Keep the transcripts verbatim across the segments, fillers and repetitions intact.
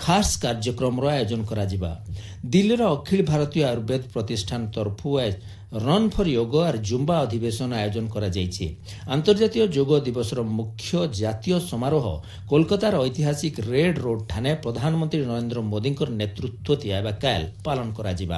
खास कार्यक्रम आयोजन करा जिबा। दिल्ली अखिल भारतीय आयुर्वेद प्रतिष्ठान तरफु रन फॉर योग और जुम्बा अधिवेशन आयोजन करा जायछि। अंतर्जातीय योग दिवस मुख्य जातीय समारोह कोलकातार ऐतिहासिक रेड रोड ठाने प्रधानमंत्री नरेंद्र मोदी नेतृत्व दिया काल पालन करा जिबा।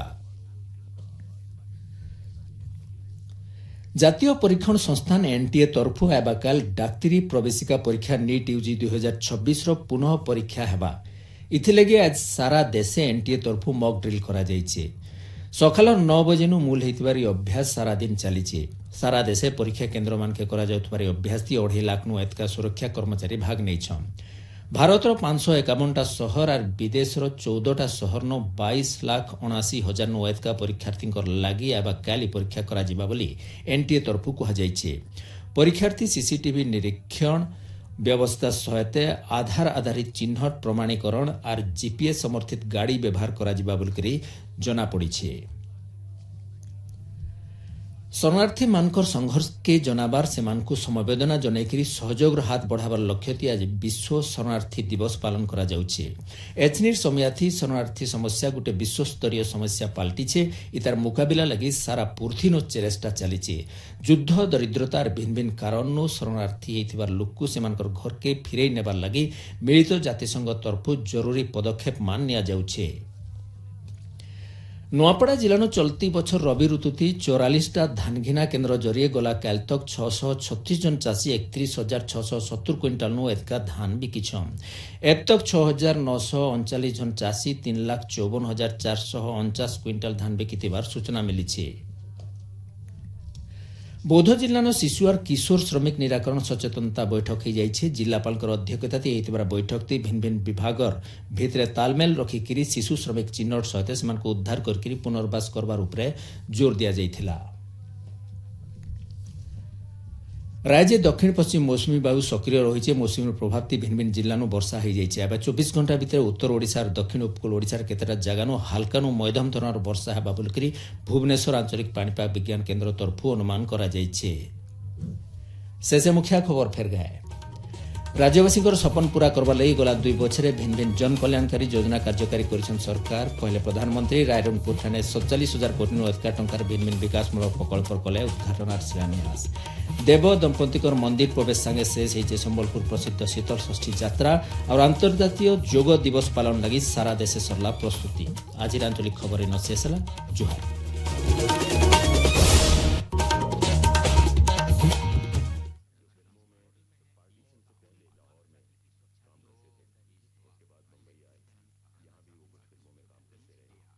जातीय परीक्षण संस्थान एनटीए तरफु आबाकाल डाक्तरी प्रवेशिका परीक्षा नीट यूजी दुई हजार छब्बीस पुनः परीक्षा हेबा। इथिलगे आज सारा देशे एनटीए तरफु मॉक ड्रिल करा जायछि। सकाल नौ बजे मूल होइतबार अभ्यास सारा दिन चली। सारा देशे परीक्षा केन्द्र मानके करा जाउतबार अभ्यास अढ़ाई लाख नु एतका सुरक्षा कर्मचारी भाग नेछन। भारतर पांच सौ एकावनटा सहर और विदेश चौदहटा सहर नो बाईस लाख अणाशी हजार नु एतका परीक्षार्थी लगी आबा काली परीक्षा करा जिबा बोली एनटीए तरफु कहा जायछि। परीक्षार्थी सीसीटीवी निरीक्षण व्यवस्था सहित आधार आधारित चिन्हट प्रमाणीकरण और जीपीएस समर्थित गाड़ी व्यवहार करा जिबा बोलकरी जना पड़िछे। शरणार्थी मानकर संघर्ष के जनाबार से मानकु समवेदना जनैकरी सहयोग हाथ बढ़ावार लक्ष्य आज विश्व शरणार्थी दिवस पालन करा जाउछे। एचनिर समयाथी शरणार्थी समस्या गोटे विश्वस्तरीय समस्या पाल्टिछे। इतार मुकाबिला लगी सारा पूर्थिनो चेष्टा चलीछे। युद्ध दरिद्रता और भिन्न भिन्न कारण शरणार्थी होइथिबार लोककु सेमानकर घर के फिरई नेबार लगी मिलित जातिसंघ तरफु जरूरी पदक्षेप मान निया जाउछे। नुआपड़ा जिलानो चलती बछर रबी ऋतुती चौरालीसटा धान घिना केन्द्र जरिए गला काल तक छःश छत्तीस जन चाषी एकत्रीस हजार छःश सत्तर क्विंटाल नु एतका धान बिकिछन। एब तक छः हजार नौश अड़चालीस जन चाषी तीन लाख चौवन हजार चार सौ अणचाश क्विंटाल धान बिकिथिबार सूचना मिली। बौद्ध जिल्लानो शिशु और किशोर श्रमिक निराकरण सचेतनता बैठक हो जाइए। जिलापाल अध्यक्षता होता बैठक भिन्न भिन्न विभाग भितर तालमेल रखिकी शिशु श्रमिक चिन्हट सहित से उद्धार कर पुनर्वास करवार उपरे जोर दिया जाइथिला। राज्य दक्षिण पश्चिम मौसुमी वायु सक्रिय रही। मौसुमी प्रभाव भिन्न भिन्न जिला वर्षा हो जाए। चौबीस घंटा भितर उत्तर ओडिशा और दक्षिण उपकूल ओडिशार केतेटा जगह हल्का मध्यम धरण वर्षा हेबा बोलकरी भुवनेश्वर आंचलिक पाणीपाग विज्ञान केन्द्र तरफु अनुमान करा जाइछे। शेषे मुख्य खबर फेर गए। राज्यवासी सपन पूरा करवा लगी गला दुई बछरे भिन्न भिन्न जन कल्याणकारी योजना कार्यकारी करिछन सरकार। पहले प्रधानमंत्री रायरंगपुर ठाणे सैंतालीस हजार कोटी अधिक टंकार भिन्न भिन्न विकासमूलक प्रकल्प कले उद्घाटन और शिलान्यास। देव दंपति मंदिर प्रवेश संगे शेष होइछे संबलपुर प्रसिद्ध शीतल षष्ठी यात्रा और अंतर्जातीय योग दिवस पालन लगी सारा देशे सरला प्रस्तुति। आज आंचलिक खबर इन शेष जुहार।